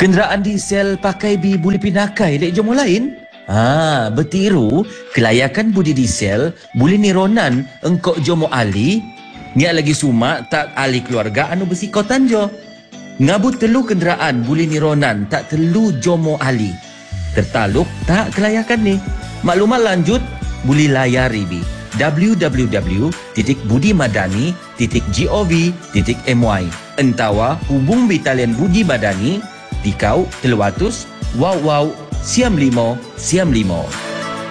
Kenderaan diesel pakai bi boleh pinakai lek jomo lain? Bertiru kelayakan budi diesel boleh nironan engkau jomo ali. Nia lagi sumak tak ali keluarga anu bersikotan jo. Ngabut telu kenderaan boleh nironan tak telu jomo ali. Tertaluk tak kelayakan ni. Maklumat lanjut boleh layari bi www.budimadani.gov.my. Entawa hubung Batalion Budi Madani di kau 300 wow wow siam 5.